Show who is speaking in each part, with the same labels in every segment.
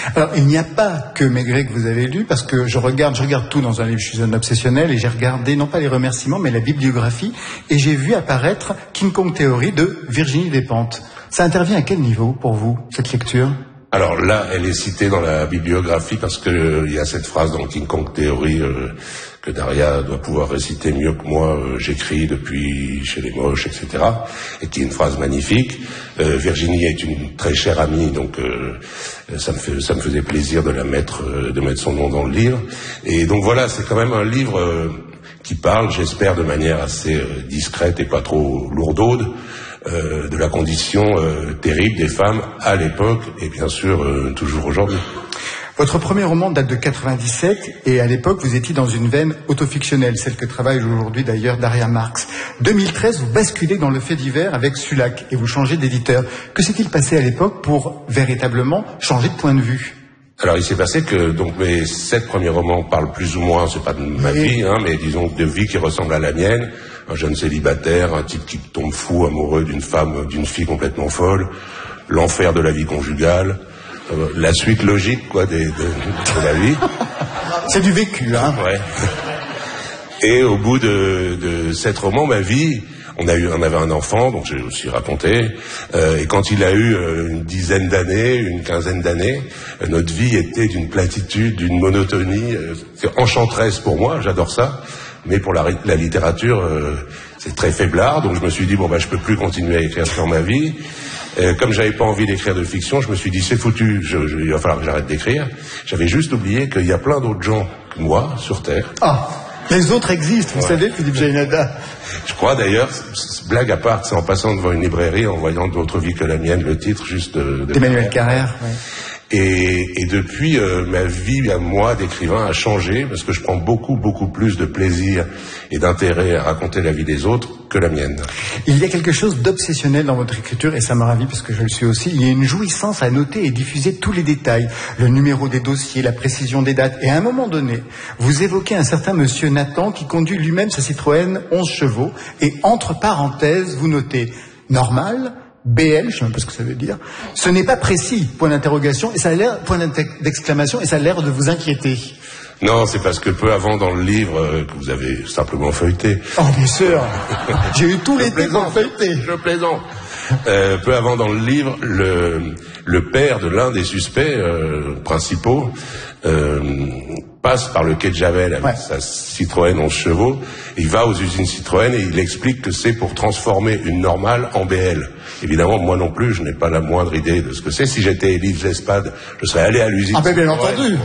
Speaker 1: Alors, il n'y a pas que Maigret que vous avez lu, parce que je regarde tout dans un livre, je suis un obsessionnel, et j'ai regardé, non pas les remerciements, mais la bibliographie, et j'ai vu apparaître King Kong Theory de Virginie Despentes. Ça intervient à quel niveau pour vous, cette lecture ?
Speaker 2: Alors là, elle est citée dans la bibliographie parce que il y a cette phrase dans King Kong Theory que Daria doit pouvoir réciter mieux que moi. J'écris depuis Chez les Moches, etc. Et qui est une phrase magnifique. Virginie est une très chère amie, donc ça me faisait plaisir de mettre son nom dans le livre. Et donc voilà, c'est quand même un livre qui parle, j'espère, de manière assez discrète et pas trop lourdaude. De la condition terrible des femmes à l'époque et bien sûr toujours aujourd'hui.
Speaker 1: Votre premier roman date de 97 et à l'époque vous étiez dans une veine autofictionnelle, celle que travaille aujourd'hui d'ailleurs Daria Marx. 2013, vous basculez dans le fait divers avec Sulac et vous changez d'éditeur. Que s'est-il passé à l'époque pour véritablement changer de point de vue ?
Speaker 2: Alors il s'est passé que donc mes 7 premiers romans parlent plus ou moins, c'est pas de ma vie, mais disons de vie qui ressemble à la mienne. Un jeune célibataire, un type qui tombe fou, amoureux d'une fille complètement folle, l'enfer de la vie conjugale, la suite logique de la vie.
Speaker 1: C'est du vécu, hein.
Speaker 2: Ouais. Et au bout de 7 romans, ma vie, on avait un enfant, donc j'ai aussi raconté, et quand il a eu une dizaine d'années, une quinzaine d'années, notre vie était d'une platitude, d'une monotonie, c'est enchanteresse pour moi, j'adore ça. Mais pour la littérature, c'est très faiblard, donc je me suis dit, je peux plus continuer à écrire sur ma vie. Comme j'avais pas envie d'écrire de fiction, je me suis dit, c'est foutu, il va falloir que j'arrête d'écrire. J'avais juste oublié qu'il y a plein d'autres gens que moi, sur Terre.
Speaker 1: Ah, les autres existent, vous savez, Philippe Jaïnada.
Speaker 2: Je crois d'ailleurs, blague à part, c'est en passant devant une librairie, en voyant D'autres vies que la mienne, le titre juste
Speaker 1: d'Emmanuel Carrère, ouais.
Speaker 2: Et depuis, ma vie à moi d'écrivain a changé parce que je prends beaucoup plus de plaisir et d'intérêt à raconter la vie des autres que la mienne.
Speaker 1: Il y a quelque chose d'obsessionnel dans votre écriture et ça me ravit parce que je le suis aussi. Il y a une jouissance à noter et diffuser tous les détails, le numéro des dossiers, la précision des dates. Et à un moment donné, vous évoquez un certain monsieur Nathan qui conduit lui-même sa Citroën 11 chevaux et entre parenthèses, vous notez normal, BL, je sais même pas ce que ça veut dire. Ce n'est pas précis, point d'interrogation, et ça a l'air, point d'exclamation, et ça a l'air de vous inquiéter.
Speaker 2: Non, c'est parce que peu avant dans le livre que vous avez simplement feuilleté.
Speaker 1: Oh, bien sûr. J'ai eu tout l'été pour feuilleter.
Speaker 2: Je plaisante. Peu avant dans le livre, le père de l'un des suspects principaux passe par le quai de Javel avec sa Citroën 11 chevaux. Il va aux usines Citroën et il explique que c'est pour transformer une normale en BL. Évidemment, moi non plus, je n'ai pas la moindre idée de ce que c'est. Si j'étais Élise Lespade, je serais allé à l'usine.
Speaker 1: Ah ben bien entendu.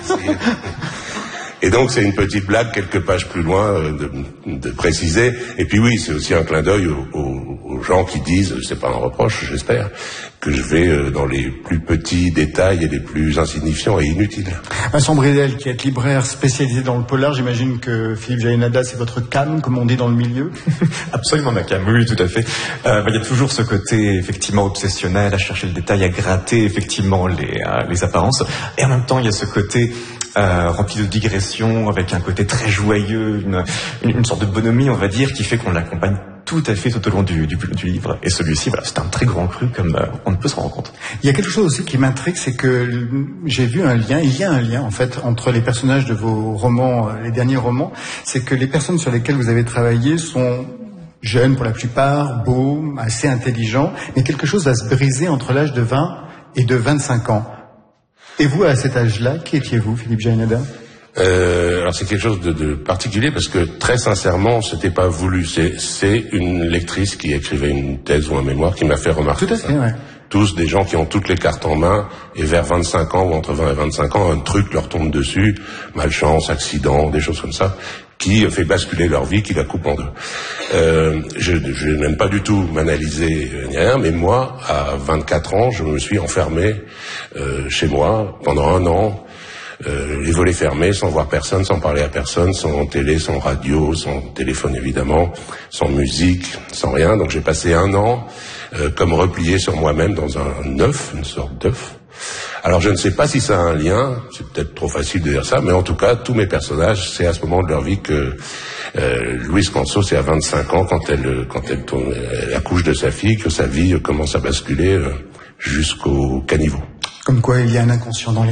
Speaker 2: Et donc c'est une petite blague quelques pages plus loin de préciser. Et puis oui, c'est aussi un clin d'œil aux gens qui disent, c'est pas un reproche, j'espère, que je vais dans les plus petits détails et les plus insignifiants et inutiles.
Speaker 1: Vincent Bridel, qui est libraire spécialisé dans le polar, j'imagine que Philippe Jaïnada, c'est votre cam, comme on dit dans le milieu.
Speaker 3: Absolument ma cam, oui, tout à fait. Il y a toujours ce côté effectivement obsessionnel, à chercher le détail, à gratter effectivement les apparences. Et en même temps, il y a ce côté rempli de digressions, avec un côté très joyeux, une sorte de bonhomie, on va dire, qui fait qu'on l'accompagne tout à fait tout au long du livre. Et celui-ci, c'est un très grand cru, comme on ne peut se rendre compte.
Speaker 1: Il y a quelque chose aussi qui m'intrigue, c'est que j'ai vu il y a un lien en fait entre les personnages de vos romans, les derniers romans, c'est que les personnes sur lesquelles vous avez travaillé sont jeunes pour la plupart, beaux, assez intelligents, mais quelque chose va se briser entre l'âge de 20 et de 25 ans. Et vous, à cet âge-là, qui étiez-vous, Philippe Jaïnada ?
Speaker 2: Alors c'est quelque chose de particulier parce que très sincèrement, c'était pas voulu. C'est une lectrice qui écrivait une thèse ou un mémoire qui m'a fait remarquer.
Speaker 1: Tout à fait, ouais.
Speaker 2: Tous des gens qui ont toutes les cartes en main et vers 25 ans ou entre 20 et 25 ans, un truc leur tombe dessus, malchance, accident, des choses comme ça, qui fait basculer leur vie, qui la coupe en deux. Je n'aime pas du tout m'analyser ni rien, mais moi, à 24 ans, je me suis enfermé chez moi pendant 1 an, les volets fermés, sans voir personne, sans parler à personne, sans télé, sans radio, sans téléphone évidemment, sans musique, sans rien. Donc j'ai passé 1 an comme replié sur moi-même dans un œuf, une sorte d'œuf. Alors je ne sais pas si ça a un lien, c'est peut-être trop facile de dire ça, mais en tout cas, tous mes personnages, c'est à ce moment de leur vie que Louise Canso, c'est à 25 ans, quand elle accouche de sa fille, que sa vie commence à basculer jusqu'au caniveau.
Speaker 1: Comme quoi il y a un inconscient dans les